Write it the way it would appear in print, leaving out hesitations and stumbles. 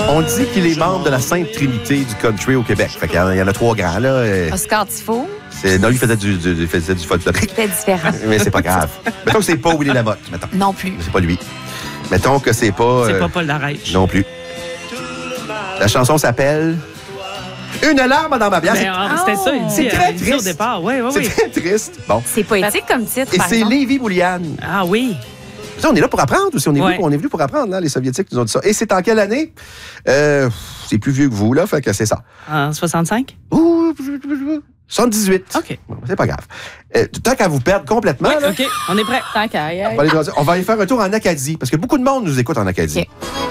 On dit qu'il est membre de la Sainte Trinité du country au Québec. Fait qu'il y en a 3 grands, là. Oscar Tifo. Non, lui, il faisait du folklorique. C'était différent. Mais c'est pas grave. Mettons que c'est pas Willy Lamotte, mettons. Non plus. C'est pas lui. Mettons que c'est pas... C'est pas Paul Larèche. Non plus. La chanson s'appelle... Une larme dans ma bière. C'était ça, il dit, C'est très il dit triste. au départ. Oui. C'est très triste. Bon. C'est poétique comme titre, Et par c'est exemple. Lévi Bouliane. Ah oui. On est là pour apprendre aussi. On est Ouais. venu pour apprendre. Hein? Les Soviétiques nous ont dit ça. Et c'est en quelle année? C'est plus vieux que vous, là. Fait que c'est ça. En 65? Ouh, 78. OK. Bon, c'est pas grave. Tant qu'à vous perdre complètement, Oui, là, OK, on est prêt. Tant qu'à y aller. on va aller faire un tour en Acadie. Parce que beaucoup de monde nous écoute en Acadie. OK.